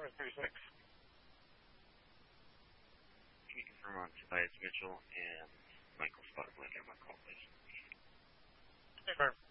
36. Can you confirm on Tobias Mitchell and Michael Spotted Blanket on my call, please? Confirm.